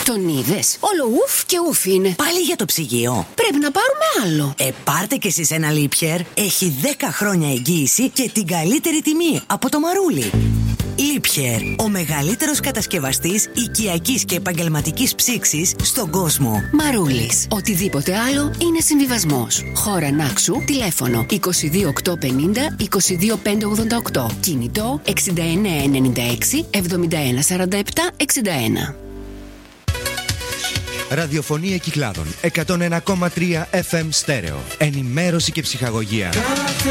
Τον είδες? Όλο ουφ και ουφ είναι. Πάλι για το ψυγείο. Πρέπει να πάρουμε άλλο. Πάρτε κι εσείς ένα Liebherr. Έχει 10 χρόνια εγγύηση και την καλύτερη τιμή από το Μαρούλι. Liebherr, ο μεγαλύτερος κατασκευαστής οικιακής και επαγγελματικής ψήξης στον κόσμο. Μαρούλης. Οτιδήποτε άλλο είναι συμβιβασμός. Χώρα Νάξου, τηλέφωνο 22850 22588. Κινητό 6996 7147 61. Ραδιοφωνία Κυκλάδων 101,3 FM στέρεο. Ενημέρωση και ψυχαγωγία.